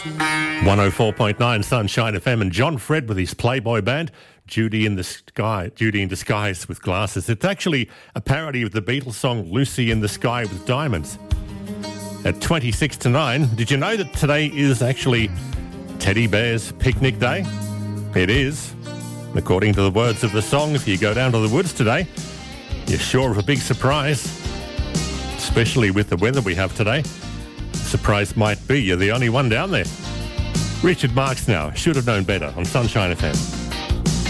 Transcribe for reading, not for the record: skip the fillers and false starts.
104.9 Sunshine FM, and John Fred with his Playboy band, Judy in Disguise with Glasses. It's actually a parody of the Beatles song Lucy in the Sky with Diamonds. At 26 to 9, did you know that today is actually Teddy Bear's Picnic Day? It is. According to the words of the song, if you go down to the woods today, you're sure of a big surprise, especially with the weather we have today. The surprise might be you're the only one down there. Richard Marx now, Should Have Known Better on Sunshine FM.